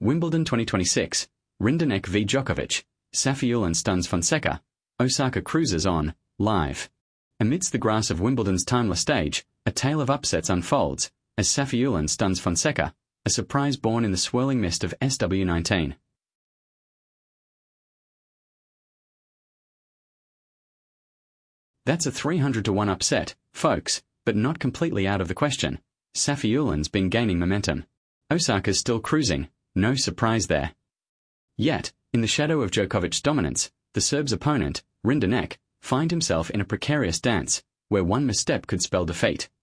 Wimbledon 2026, Rinderknech v Djokovic, Safiullin stuns Fonseca, Osaka cruises on, live. Amidst the grass of Wimbledon's timeless stage, a tale of upsets unfolds, as Safiullin stuns Fonseca, a surprise born in the swirling mist of SW19. That's a 300-to-1 upset, folks, but not completely out of the question. Safiullin's been gaining momentum. Osaka's still cruising, no surprise there. Yet, in the shadow of Djokovic's dominance, the Serb's opponent, Rinderknech, finds himself in a precarious dance, where one misstep could spell defeat.